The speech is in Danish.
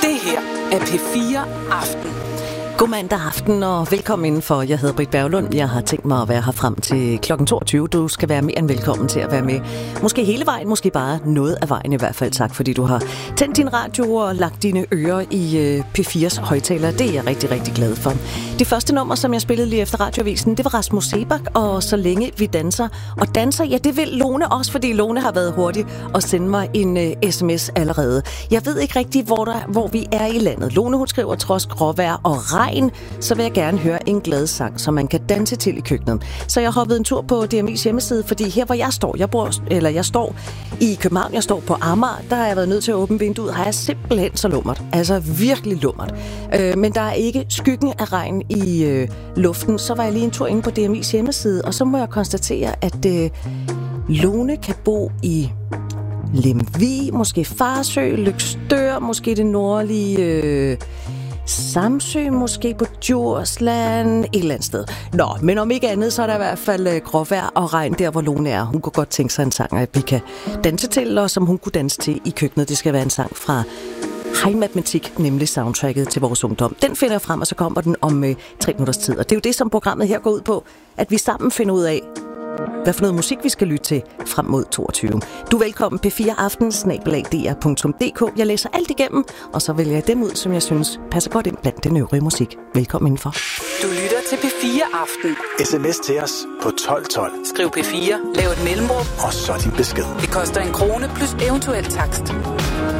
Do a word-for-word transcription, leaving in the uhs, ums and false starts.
Det her er P fire Aften. God mandag aften og velkommen indenfor. Jeg hedder Britt Berglund. Jeg har tænkt mig at være her frem til klokken toogtyve. Du skal være mere end velkommen til at være med. Måske hele vejen, måske bare noget af vejen i hvert fald. Tak fordi du har tændt din radio og lagt dine ører i P fires højtaler. Det er jeg rigtig, rigtig glad for. Det første nummer, som jeg spillede lige efter radioavisen, det var Rasmus Seebach og Så længe vi danser. Og danser, ja, det vil Lone også, fordi Lone har været hurtig og sende mig en uh, sms allerede. Jeg ved ikke rigtig, hvor, der, hvor vi er i landet. Lone, hun skriver, trods gråvejr og regn, så vil jeg gerne høre en glad sang, som man kan danse til i køkkenet. Så jeg hoppede en tur på D M I's hjemmeside, fordi her hvor jeg står, jeg bor, eller jeg står i København, jeg står på Amager, der har jeg været nødt til at åbne vinduet, har jeg simpelthen så lummert. Altså virkelig lummert. Øh, men der er ikke skyggen af regn i øh, luften. Så var jeg lige en tur inde på D M I's hjemmeside, og så må jeg konstatere, at øh, Lone kan bo i Lemvig, måske Farsø, Løgstør, måske det nordlige øh, Samsø, måske på Djursland, et eller andet sted. Nå, men om ikke andet, så er der i hvert fald øh, gråvejr og regn der, hvor Lone er. Hun kunne godt tænke sig en sang, at vi kan danse til, og som hun kunne danse til i køkkenet. Det skal være en sang fra High Matematik, nemlig soundtracket til vores ungdom. Den finder jeg frem, og så kommer den om øh, tre minutters tid. Og det er jo det, som programmet her går ud på, at vi sammen finder ud af, hvad for noget musik vi skal lytte til frem mod toogtyve. Du er velkommen P fire Aften, snabel-a d r punktum d k. Jeg læser alt igennem, og så vælger jeg dem ud, som jeg synes passer godt ind blandt den øvrige musik. Velkommen indenfor. Du lytter til P fire Aften. S M S til os på tolv tolv. Skriv P fire, lav et mellemrum, og så din besked. Det koster en krone plus eventuel takst.